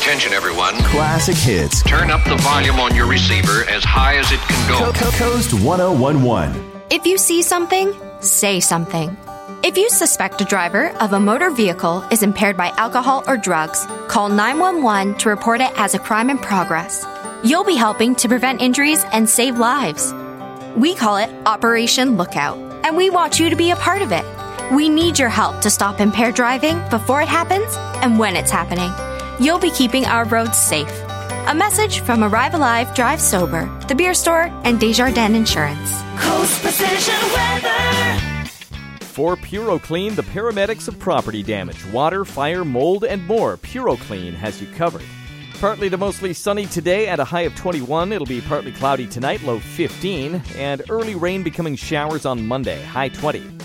Attention, everyone. Classic hits. Turn up the volume on your receiver as high as it can go. Coast 1011. If you see something, say something. If you suspect a driver of a motor vehicle is impaired by alcohol or drugs, call 911 to report it as a crime in progress. You'll be helping to prevent injuries and save lives. We call it Operation Lookout, and we want you to be a part of it. We need your help to stop impaired driving before it happens and when it's happening. You'll be keeping our roads safe. A message from Arrive Alive, Drive Sober, The Beer Store, and Desjardins Insurance. Coast Precision Weather. For PuroClean, the paramedics of property damage, water, fire, mold, and more, PuroClean has you covered. Partly to mostly sunny today at a high of 21. It'll be partly cloudy tonight, low 15, and early rain becoming showers on Monday, high 20.